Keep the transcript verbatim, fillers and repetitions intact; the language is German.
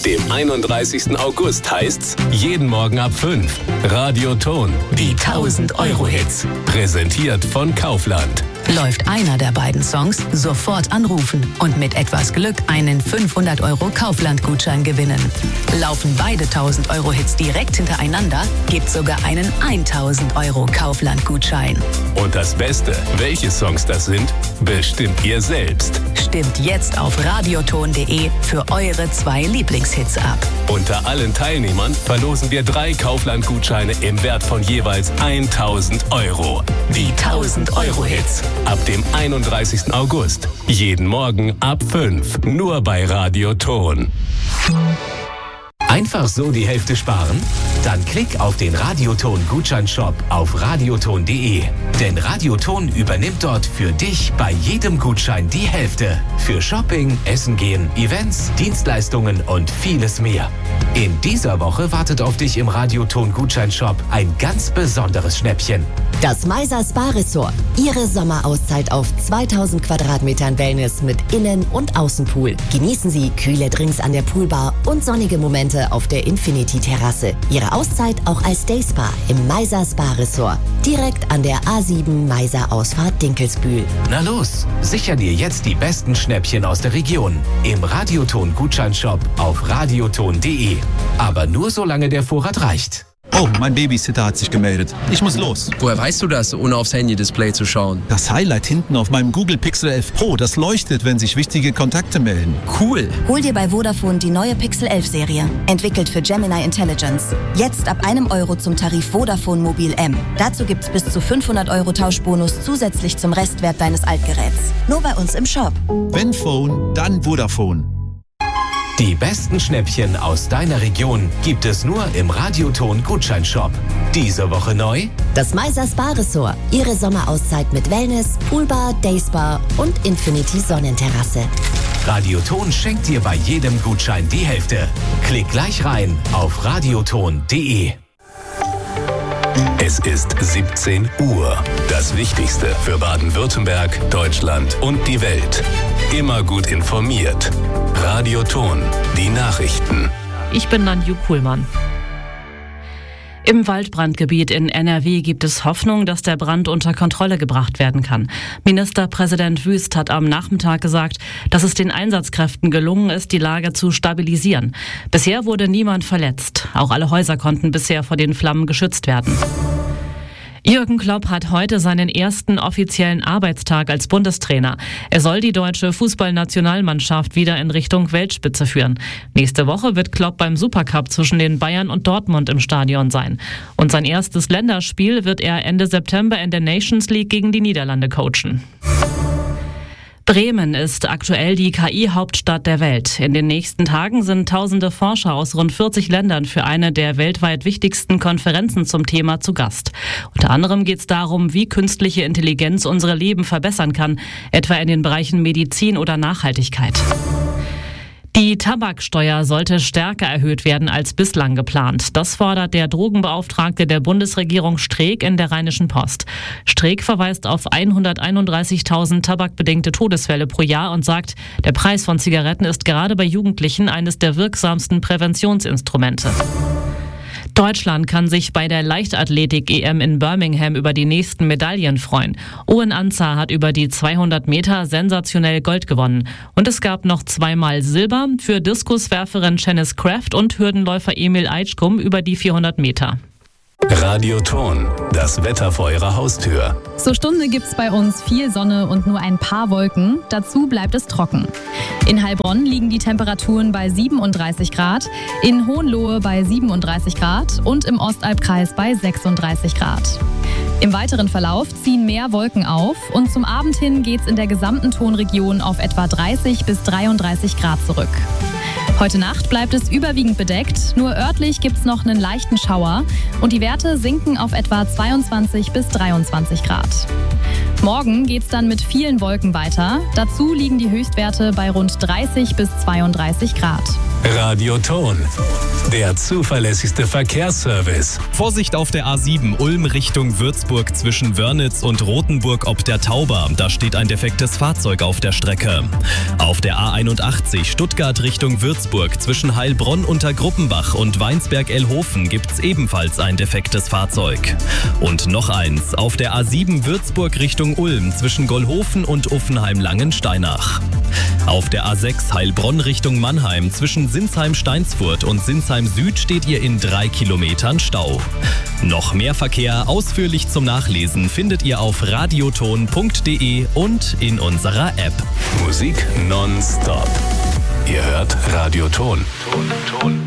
dem einunddreißigsten August heißt's jeden Morgen ab fünf. Radioton, die tausend Euro Hits. Präsentiert von Kaufland. Läuft einer der beiden Songs, sofort anrufen und mit etwas Glück einen fünfhundert Euro Kaufland-Gutschein gewinnen. Laufen beide tausend Euro Hits direkt hintereinander, gibt's sogar einen tausend Euro Kaufland-Gutschein. Und das Beste, welche Songs das sind, bestimmt ihr selbst. Stimmt jetzt auf radioton punkt de für eure zwei Lieblingshits ab. Unter allen Teilnehmern verlosen wir drei Kaufland-Gutscheine im Wert von jeweils tausend Euro. Die tausend Euro Hits. Ab dem einunddreißigsten August. Jeden Morgen ab fünf. Nur bei Radioton. Einfach so die Hälfte sparen? Dann klick auf den Radioton-Gutscheinshop auf radioton punkt de. Denn Radioton übernimmt dort für dich bei jedem Gutschein die Hälfte. Für Shopping, Essen gehen, Events, Dienstleistungen und vieles mehr. In dieser Woche wartet auf dich im Radioton-Gutscheinshop ein ganz besonderes Schnäppchen. Das Meiser Spa Resort. Ihre Sommerauszeit auf zweitausend Quadratmetern Wellness mit Innen- und Außenpool. Genießen Sie kühle Drinks an der Poolbar und sonnige Momente auf der Infinity-Terrasse. Ihre Auszeit auch als Dayspa im Meiser Spa Resort. Direkt an der A sieben Meiser Ausfahrt Dinkelsbühl. Na los, sicher dir jetzt die besten Schnäppchen aus der Region. Im Radioton-Gutscheinshop auf radioton punkt de. Aber nur solange der Vorrat reicht. Oh, mein Babysitter hat sich gemeldet. Ich muss los. Woher weißt du das, ohne aufs Handy-Display zu schauen? Das Highlight hinten auf meinem Google Pixel elf Pro, das leuchtet, wenn sich wichtige Kontakte melden. Cool. Hol dir bei Vodafone die neue Pixel elf Serie. Entwickelt für Gemini Intelligence. Jetzt ab einem Euro zum Tarif Vodafone Mobil M. Dazu gibt's bis zu fünfhundert Euro Tauschbonus zusätzlich zum Restwert deines Altgeräts. Nur bei uns im Shop. Wenn Phone, dann Vodafone. Die besten Schnäppchen aus deiner Region gibt es nur im Radioton-Gutscheinshop. Diese Woche neu? Das Meiser Spa Resort. Ihre Sommerauszeit mit Wellness, Poolbar, Dayspa und Infinity Sonnenterrasse. Radioton schenkt dir bei jedem Gutschein die Hälfte. Klick gleich rein auf radioton punkt de. Es ist siebzehn Uhr. Das Wichtigste für Baden-Württemberg, Deutschland und die Welt. Immer gut informiert. Radioton, die Nachrichten. Ich bin Nanju Kuhlmann. Im Waldbrandgebiet in N R W gibt es Hoffnung, dass der Brand unter Kontrolle gebracht werden kann. Ministerpräsident Wüst hat am Nachmittag gesagt, dass es den Einsatzkräften gelungen ist, die Lage zu stabilisieren. Bisher wurde niemand verletzt. Auch alle Häuser konnten bisher vor den Flammen geschützt werden. Jürgen Klopp hat heute seinen ersten offiziellen Arbeitstag als Bundestrainer. Er soll die deutsche Fußballnationalmannschaft wieder in Richtung Weltspitze führen. Nächste Woche wird Klopp beim Supercup zwischen den Bayern und Dortmund im Stadion sein. Und sein erstes Länderspiel wird er Ende September in der Nations League gegen die Niederlande coachen. Bremen ist aktuell die K I-Hauptstadt der Welt. In den nächsten Tagen sind tausende Forscher aus rund vierzig Ländern für eine der weltweit wichtigsten Konferenzen zum Thema zu Gast. Unter anderem geht es darum, wie künstliche Intelligenz unsere Leben verbessern kann, etwa in den Bereichen Medizin oder Nachhaltigkeit. Die Tabaksteuer sollte stärker erhöht werden als bislang geplant. Das fordert der Drogenbeauftragte der Bundesregierung Streeck in der Rheinischen Post. Streeck verweist auf hunderteinunddreißigtausend tabakbedingte Todesfälle pro Jahr und sagt, der Preis von Zigaretten ist gerade bei Jugendlichen eines der wirksamsten Präventionsinstrumente. Deutschland kann sich bei der Leichtathletik-E M in Birmingham über die nächsten Medaillen freuen. Owen Anzar hat über die zweihundert Meter sensationell Gold gewonnen. Und es gab noch zweimal Silber für Diskuswerferin Janice Kraft und Hürdenläufer Emil Eitschkum über die vierhundert Meter. Radioton, das Wetter vor Ihrer Haustür. Zur Stunde gibt's bei uns viel Sonne und nur ein paar Wolken. Dazu bleibt es trocken. In Heilbronn liegen die Temperaturen bei siebenunddreißig Grad, in Hohenlohe bei siebenunddreißig Grad und im Ostalbkreis bei sechsunddreißig Grad. Im weiteren Verlauf ziehen mehr Wolken auf und zum Abend hin geht's in der gesamten Tonregion auf etwa dreißig bis dreiunddreißig Grad zurück. Heute Nacht bleibt es überwiegend bedeckt, nur örtlich gibt's noch einen leichten Schauer und die Werte sinken auf etwa zweiundzwanzig bis dreiundzwanzig Grad. Morgen geht's dann mit vielen Wolken weiter. Dazu liegen die Höchstwerte bei rund dreißig bis zweiunddreißig Grad. Radioton, der zuverlässigste Verkehrsservice. Vorsicht auf der A sieben Ulm Richtung Würzburg zwischen Wörnitz und Rothenburg ob der Tauber. Da steht ein defektes Fahrzeug auf der Strecke. Auf der A einundachtzig Stuttgart Richtung Würzburg zwischen Heilbronn unter Gruppenbach und Weinsberg-Elhofen gibt's ebenfalls ein defektes Fahrzeug. Und noch eins, auf der A sieben Würzburg Richtung Ulm zwischen Gollhofen und Uffenheim-Langensteinach. Auf der A sechs Heilbronn Richtung Mannheim zwischen Sinsheim-Steinsfurt und Sinsheim Süd steht ihr in drei Kilometern Stau. Noch mehr Verkehr ausführlich zum Nachlesen findet ihr auf radioton punkt de und in unserer App. Musik nonstop. Ihr hört Radioton. Ton, Ton.